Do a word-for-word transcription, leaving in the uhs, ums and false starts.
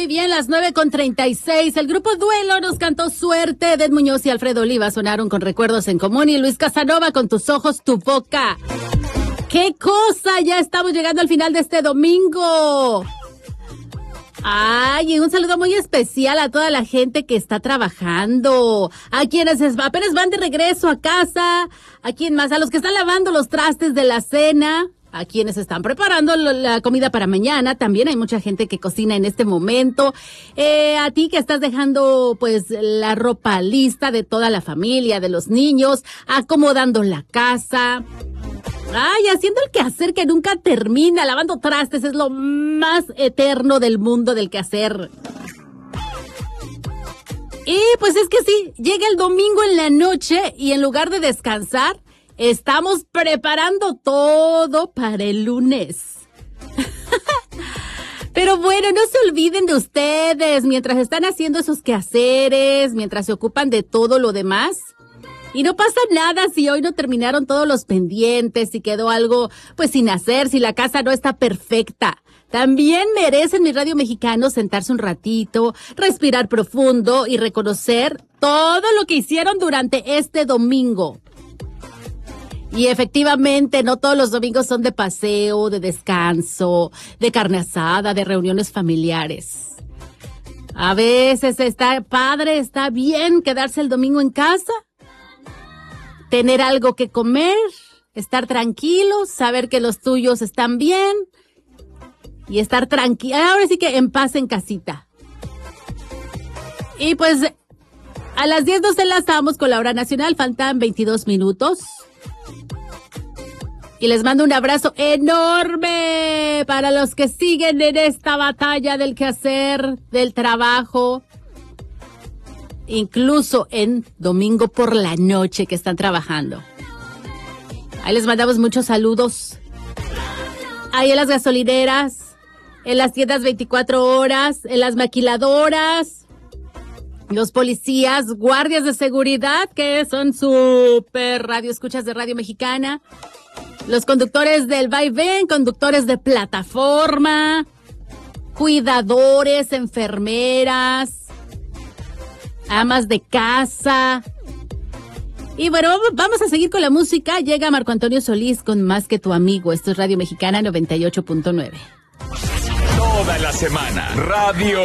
Muy bien, las nueve con treinta y seis. El grupo Duelo nos cantó Suerte. Edeth Muñoz y Alfredo Oliva sonaron con Recuerdos en Común. Y Luis Casanova con Tus Ojos, Tu Boca. ¡Qué cosa! Ya estamos llegando al final de este domingo. Ay, y un saludo muy especial a toda la gente que está trabajando, a quienes apenas van de regreso a casa, a quien más, a los que están lavando los trastes de la cena, a quienes están preparando la comida para mañana. También hay mucha gente que cocina en este momento. Eh, a ti que estás dejando pues la ropa lista de toda la familia, de los niños, acomodando la casa. Ay, haciendo el quehacer que nunca termina, lavando trastes, es lo más eterno del mundo del quehacer. Y pues es que sí, llega el domingo en la noche y en lugar de descansar, estamos preparando todo para el lunes. Pero bueno, no se olviden de ustedes mientras están haciendo esos quehaceres, mientras se ocupan de todo lo demás. Y no pasa nada si hoy no terminaron todos los pendientes, si quedó algo pues sin hacer, si la casa no está perfecta. También merecen mi Radio Mexicano sentarse un ratito, respirar profundo y reconocer todo lo que hicieron durante este domingo. Y efectivamente, no todos los domingos son de paseo, de descanso, de carne asada, de reuniones familiares. A veces está padre, está bien quedarse el domingo en casa. Tener algo que comer, estar tranquilos, saber que los tuyos están bien y estar tranquilos. Ahora sí que en paz en casita. Y pues a las diez nos enlazamos con la hora nacional, faltan veintidós minutos. Y les mando un abrazo enorme para los que siguen en esta batalla del quehacer, del trabajo. Incluso en domingo por la noche que están trabajando. Ahí les mandamos muchos saludos. Ahí en las gasolineras, en las tiendas veinticuatro horas, en las maquiladoras, los policías, guardias de seguridad que son súper radioescuchas de Radio Mexicana, los conductores del vaivén, conductores de plataforma, cuidadores, enfermeras, amas de casa. Y bueno, vamos a seguir con la música. Llega Marco Antonio Solís con Más que tu amigo. Esto es Radio Mexicana noventa y ocho punto nueve. Toda la semana, Radio